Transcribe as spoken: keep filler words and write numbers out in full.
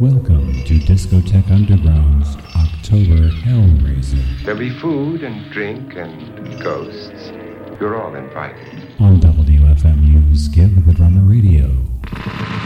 Welcome to Discotheque Underground's October Hellraiser. There'll be food and drink and ghosts. You're all invited. On W F M U's Give the Drummer Radio.